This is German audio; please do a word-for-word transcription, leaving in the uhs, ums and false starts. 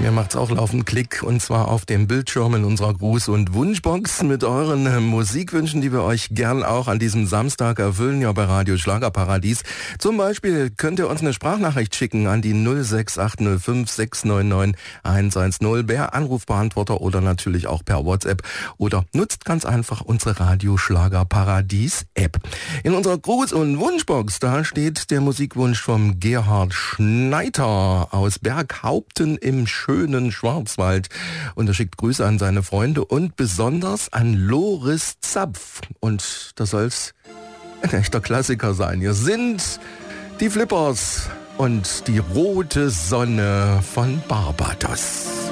Mir macht's auch laufend Klick und zwar auf dem Bildschirm in unserer Gruß- und Wunschbox mit euren äh, Musikwünschen, die wir euch gern auch an diesem Samstag erfüllen, ja bei Radio Schlagerparadies. Zum Beispiel könnt ihr uns eine Sprachnachricht schicken an die null sechs acht null fünf sechs neun neun eins eins null per Anrufbeantworter oder natürlich auch per WhatsApp oder nutzt ganz einfach unsere Radio Schlagerparadies App. In unserer Gruß- und Wunschbox, da steht der Musikwunsch vom Gerhard Schneider aus Berghaupten im schönen Schwarzwald und er schickt Grüße an seine Freunde und besonders an Loris Zapf. Und das soll's ein echter Klassiker sein. Hier sind die Flippers und die rote Sonne von Barbados.